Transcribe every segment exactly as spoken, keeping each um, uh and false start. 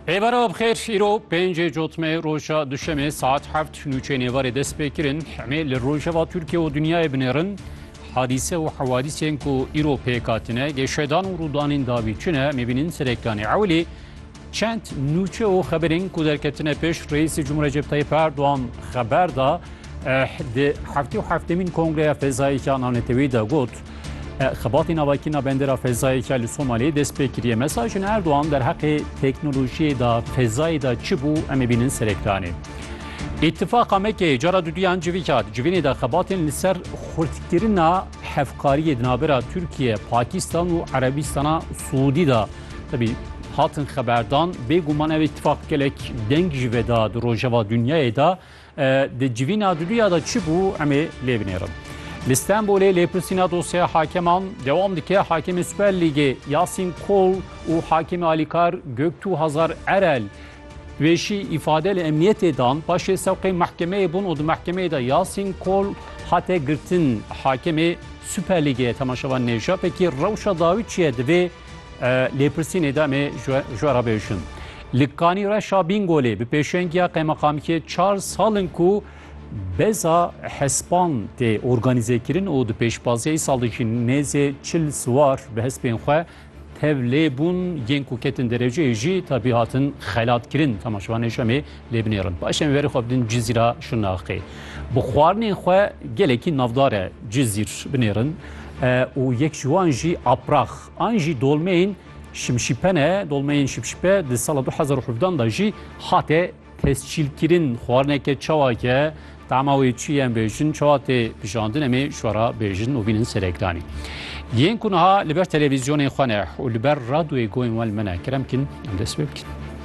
Hêvara bixêr îro pêncê cotmê roja duşemê saet heft nûçê nêvarê dest pê kirin hemê li rojeva Tirkiye û dunyayê binêrin hadîse û hewadîsên ku îro pêk hatine gêşedan û rûdanên dawî çine mêbînin sereklanê ewlê çend nûçe û xeberên ku derketine pêş Reîsê Cumhurê Recep Tayyip Erdoğan xeber da di heftê û heftemîn Kongreya Fezayeke Navnetewî de got xebatên avakîna bendera fezayeke li Somaliyê dest pê kiriye. Mesajên Erdoğan derheqê teknolojiyê da fezayê da çi bû em ê bînin sereklanê. İttifaqa Mekeyê cara duduyan civîk hat. Civînê de xebatên li ser xurtkirina hevkariyê di navbera Tirkiye, Pakistan û Erebistana Suudî da tabii hatin xeberdan bêguman ev ittifaq gelek deng ji ve da di rojeva dunyayê da di civîna duduya da çi bû em ê lê binêrin. Li Stenbolê lêpirsîna dosyaya hakeman devam dike. Hakemê Süper Ligê Yasin Kol û Hakemê Alîkar Göktuğ Hazar Erel wêşî îfade li emniyetê dan paşê sewqê mehkemeyê bûn û di mehkemeyê de Yasin Kol hate girtin Hakemê Süper Ligê temaşevan nêja. Pekî rewşa dawî çi ye divê lêpirsînê de em ê ji we re bêjin. Li Kanîreşa Bingolê bi pêşengiya qeymeqamîkê çar salin ku beza hespan tê organize kirin û di pêşbaziyê salê jî nêzê çil siwar bi hespên xwe tevlêbûn yên ku ketin dereceyê jî tabî hatin xelatkirin temaşevan nêşemê lê binêrin. Baş em verî xwe bidin Cizîra Şirnaxê. Bi xwarinên xwe gelekî navdar e Cizîr binêrin û yek ji wan jî Aprax an jî dolmeyên Şimşîpene dolmeyên Şimşîpe di sala du hezar û hevdeh da jî hate tescîlkirin xwarineke çawake Dama wê çi yên bêjin çawa tê bijandin em ê ji we re bêjin û bînin sereklanî. Yên ku niha li ber televîzyonên xwe ne û li ber radyoyê goyên we li me ne keremkin em dest pê bikin.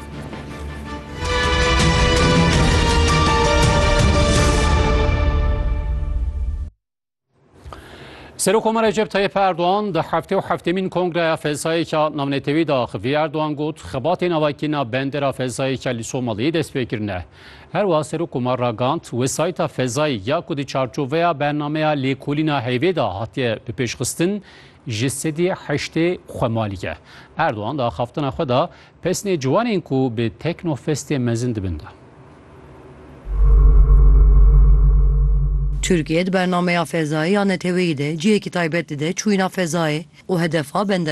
Serokkomar Recep Tayyip Erdoğan di heftê û heftemîn Kongreya Fezayeke Navnetewî de axivî. Erdoğan got xebatên avakîna bendera fezayeke li Somaliyê dest pê kirine. Her wa Serokkomar ragand wesayeta fezayî ya ku di çarçoveya bernameya lêkolîna heyvê da hatiye bi pêşxistin ji sedî heştê xwemalî. Erdoğan da axaftina xwe da pesnê ciwanên ku bi teknofestê mezin dibin da. Türkiye bernameya fezayî ya netewî de ciyekî taybetli de çûyîna fezayê û hedefa bendera